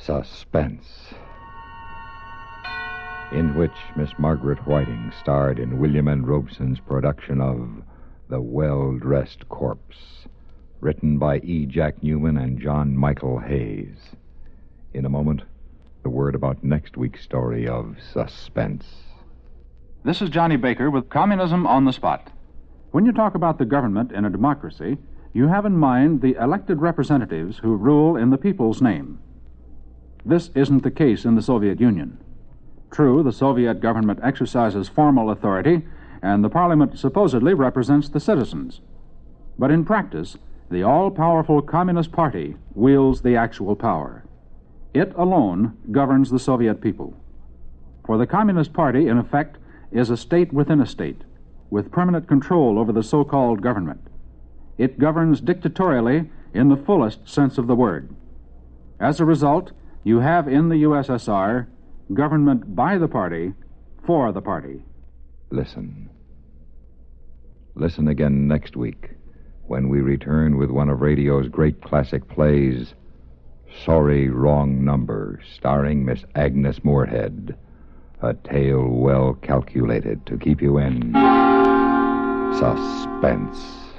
Suspense, in which Miss Margaret Whiting starred in William N. Robeson's production of The Well-Dressed Corpse, written by E. Jack Newman and John Michael Hayes. In a moment, the word about next week's story of Suspense. This is Johnny Baker with Communism on the Spot. When you talk about the government in a democracy, you have in mind the elected representatives who rule in the people's name. This isn't the case in the Soviet Union. True, the Soviet government exercises formal authority, and the parliament supposedly represents the citizens. But in practice, the all-powerful Communist Party wields the actual power. It alone governs the Soviet people. For the Communist Party, in effect, is a state within a state, with permanent control over the so-called government. It governs dictatorially in the fullest sense of the word. As a result, you have in the USSR government by the party, for the party. Listen. Listen again next week when we return with one of radio's great classic plays, Sorry, Wrong Number, starring Miss Agnes Moorehead. A tale well calculated to keep you in suspense.